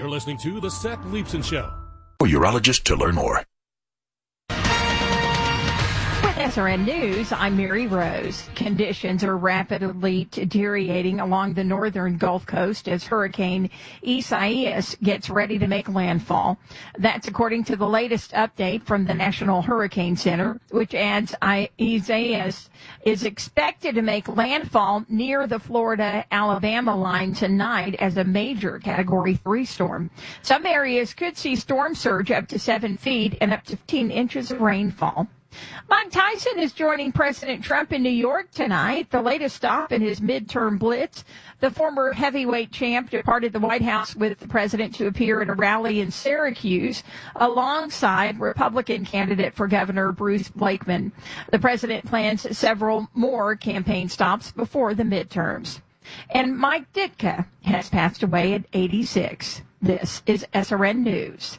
You're listening to The Seth Leibsohn Show. For urologist to learn more. With SRN News, I'm Mary Rose. Conditions are rapidly deteriorating along the northern Gulf Coast as Hurricane Isaias gets ready to make landfall. That's according to the latest update from the National Hurricane Center, which adds Isaias is expected to make landfall near the Florida-Alabama line tonight as a major Category 3 storm. Some areas could see storm surge up to 7 feet and up to 15 inches of rainfall. Mike Tyson is joining President Trump in New York tonight, the latest stop in his midterm blitz. The former heavyweight champ departed the White House with the president to appear at a rally in Syracuse alongside Republican candidate for governor Bruce Blakeman. The president plans several more campaign stops before the midterms. And Mike Ditka has passed away at 86. This is SRN News.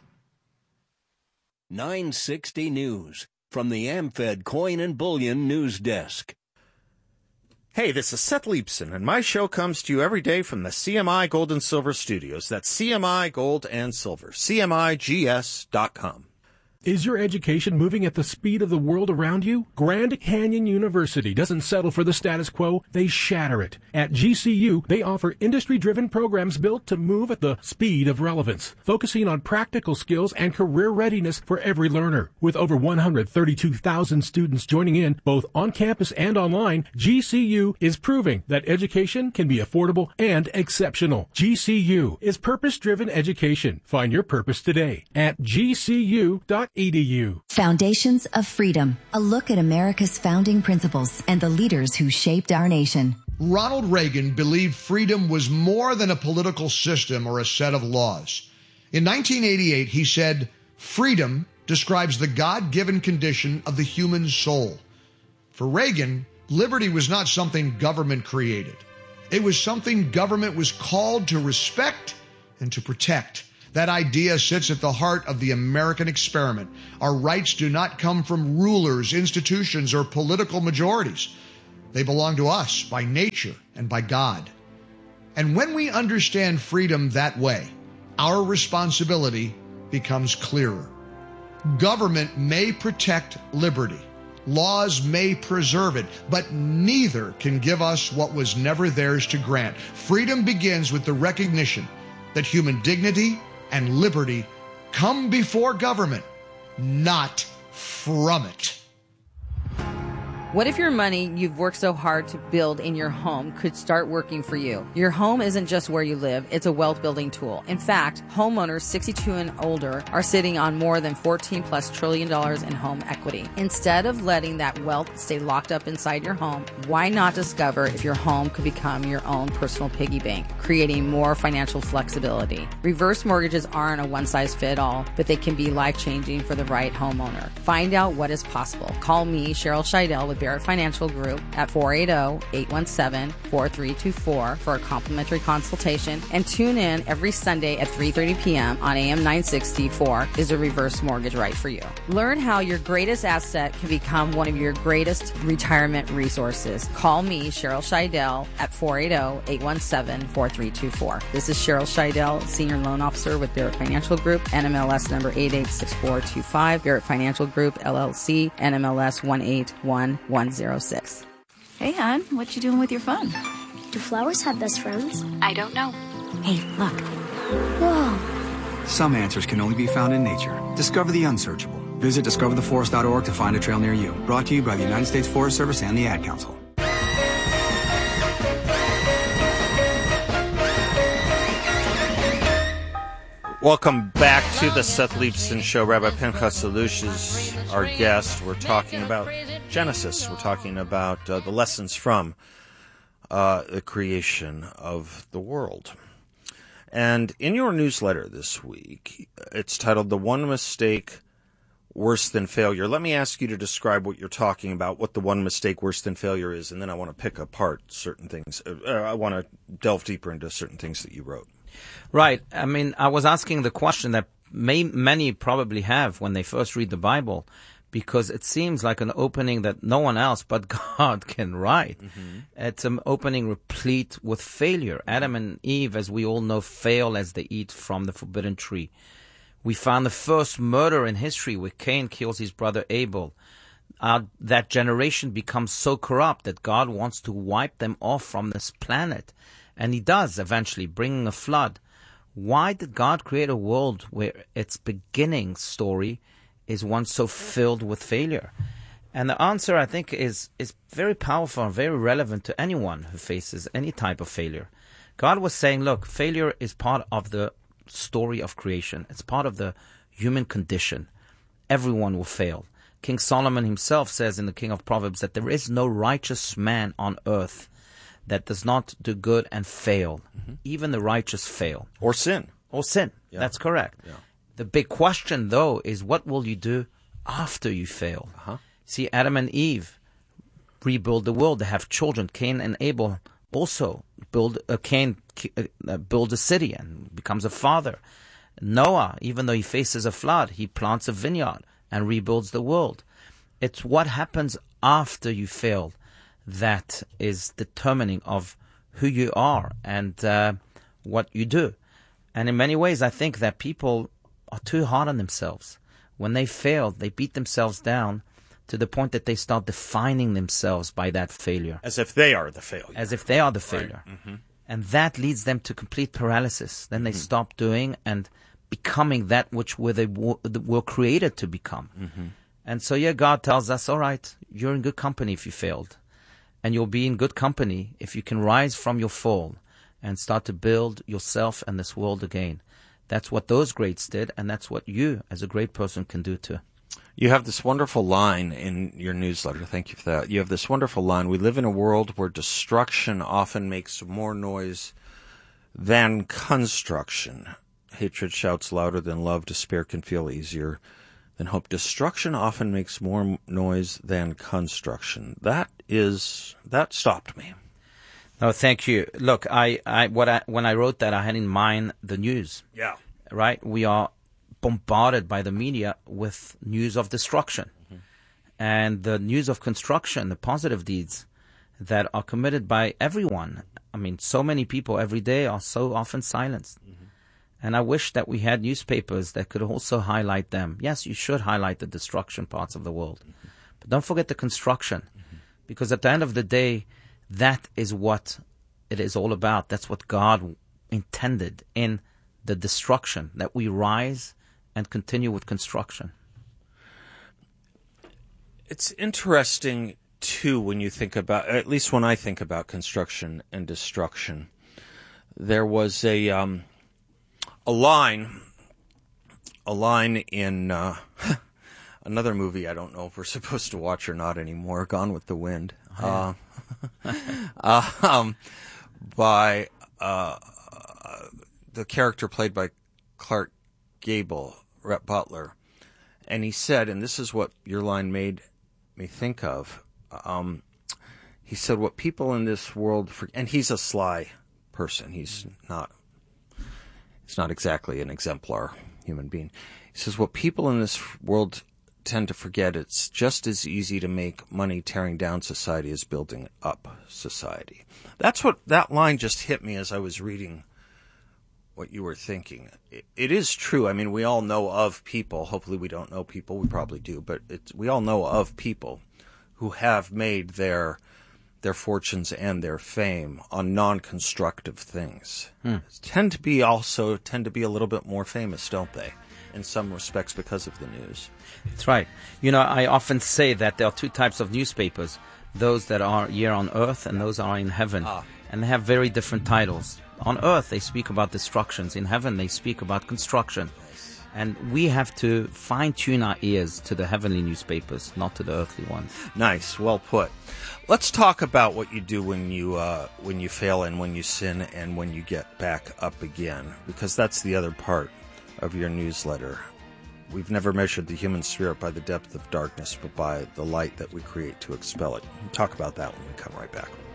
960 News. From the AmFed Coin and Bullion News Desk. Hey, this is Seth Leibsohn, and my show comes to you every day from the CMI Gold and Silver Studios. That's CMI Gold and Silver, CMIGS.com. Is your education moving at the speed of the world around you? Grand Canyon University doesn't settle for the status quo, they shatter it. At GCU, they offer industry-driven programs built to move at the speed of relevance, focusing on practical skills and career readiness for every learner. With over 132,000 students joining in, both on campus and online, GCU is proving that education can be affordable and exceptional. GCU is purpose-driven education. Find your purpose today at gcu.edu. Foundations of Freedom, a look at America's founding principles and the leaders who shaped our nation. Ronald Reagan believed freedom was more than a political system or a set of laws. In 1988, he said, "Freedom describes the God-given condition of the human soul." For Reagan, liberty was not something government created. It was something government was called to respect and to protect. That idea sits at the heart of the American experiment. Our rights do not come from rulers, institutions, or political majorities. They belong to us by nature and by God. And when we understand freedom that way, our responsibility becomes clearer. Government may protect liberty. Laws may preserve it, but neither can give us what was never theirs to grant. Freedom begins with the recognition that human dignity and liberty come before government, not from it. What if your money you've worked so hard to build in your home could start working for you? Your home isn't just where you live, it's a wealth building tool. In fact, homeowners 62 and older are sitting on more than $14+ trillion in home equity. Instead of letting that wealth stay locked up inside your home, why not discover if your home could become your own personal piggy bank, creating more financial flexibility? Reverse mortgages aren't a one-size-fits-all, but they can be life-changing for the right homeowner. Find out what is possible. Call me, Cheryl Scheidel, with Barrett Financial Group at 480-817-4324 for a complimentary consultation, and tune in every Sunday at 3:30 p.m. on AM 964. Is a reverse mortgage right for you? Learn how your greatest asset can become one of your greatest retirement resources. Call me, Cheryl Scheidel, at 480-817-4324. This is Cheryl Scheidel, Senior Loan Officer with Barrett Financial Group, NMLS number 886425, Barrett Financial Group, LLC, NMLS 181106. Hey, hon, what you doing with your phone? Do flowers have best friends? I don't know. Hey, look. Whoa. Some answers can only be found in nature. Discover the unsearchable. Visit discovertheforest.org to find a trail near you. Brought to you by the United States Forest Service and the Ad Council. Welcome back to the Seth Leibsohn Show. Rabbi Pinchas Alush is our guest. We're talking about Genesis. We're talking about the lessons from the creation of the world. And in your newsletter this week, it's titled The One Mistake Worse Than Failure. Let me ask you to describe what you're talking about, what the one mistake worse than failure is, and then I want to pick apart certain things. I want to delve deeper into certain things that you wrote. Right. I mean, I was asking the question that many probably have when they first read the Bible, because it seems like an opening that no one else but God can write. It's an opening replete with failure. Adam and Eve, as we all know, fail as they eat from the forbidden tree. We found the first murder in history where Cain kills his brother Abel. That generation becomes so corrupt that God wants to wipe them off from this planet. And he does eventually, bringing a flood. Why did God create a world where its beginning story is one so filled with failure? And the answer, I think, is very powerful and very relevant to anyone who faces any type of failure. God was saying, look, failure is part of the story of creation. It's part of the human condition. Everyone will fail. King Solomon himself says in the King of Proverbs that there is no righteous man on earth that does not do good and fail. Even the righteous fail. Or sin. Or sin. Yeah. That's correct. Yeah. The big question, though, is what will you do after you fail? See, Adam and Eve rebuild the world. They have children. Cain and Abel also build a city and becomes a father. Noah, even though he faces a flood, he plants a vineyard and rebuilds the world. It's what happens after you fail that is determining of who you are and what you do. And in many ways, I think that people are too hard on themselves. When they fail, they beat themselves down to the point that they start defining themselves by that failure. As if they are the failure. As if they are the failure. Right. And that leads them to complete paralysis. Then they stop doing and becoming that which they were created to become. And so, God tells us, all right, you're in good company if you failed. And you'll be in good company if you can rise from your fall and start to build yourself and this world again. That's what those greats did, and that's what you, as a great person, can do too. You have this wonderful line in your newsletter. Thank you for that. You have this wonderful line. We live in a world where destruction often makes more noise than construction. Hatred shouts louder than love. Despair can feel easier than hope. Destruction often makes more noise than construction. That stopped me. No, thank you. Look, when I wrote that, I had in mind the news. Yeah. Right? We are bombarded by the media with news of destruction. And the news of construction, the positive deeds that are committed by everyone. I mean, so many people every day are so often silenced. And I wish that we had newspapers that could also highlight them. Yes, you should highlight the destruction parts of the world. But don't forget the construction. Because at the end of the day, that is what it is all about. That's what God intended in the destruction, that we rise and continue with construction. It's interesting, too, when you think about, at least when I think about construction and destruction. There was a line in another movie I don't know if we're supposed to watch or not anymore, Gone with the Wind, by the character played by Clark Gable, Rhett Butler. And he said, and this is what your line made me think of, he said, what people in this world, and he's a sly person, he's not exactly an exemplar human being. He says, what people in this world tend to forget, it's just as easy to make money tearing down society as building up society. That line just hit me as I was reading what you were thinking. It is true. I mean, we all know of people, hopefully we don't know people, we probably do, but we all know of people who have made their fortunes and their fame on non-constructive things. Tend to be a little bit more famous, don't they? In some respects because of the news. That's right. I often say that there are two types of newspapers, those that are here on earth and those are in heaven. And they have very different titles. On earth, they speak about destructions. In heaven, they speak about construction. And we have to fine-tune our ears to the heavenly newspapers, not to the earthly ones. Nice. Well put. Let's talk about what you do when you fail and when you sin and when you get back up again, because that's the other part of your newsletter. We've never measured the human spirit by the depth of darkness, but by the light that we create to expel it. We'll talk about that when we come right back.